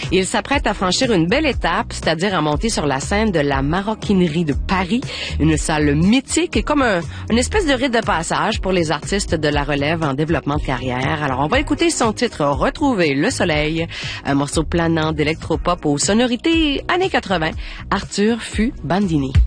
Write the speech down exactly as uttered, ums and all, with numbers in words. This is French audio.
Il s'apprête à franchir une belle étape, c'est-à-dire à monter sur la scène de la Maroquinerie de Paris, une salle mythique et comme un, une espèce de rite de passage pour les artistes de la relève en développement de carrière. Alors, on va écouter son titre « Retrouver le soleil », un morceau planant d'électropop aux sonorités années quatre-vingts, Arthur Fu Bandini.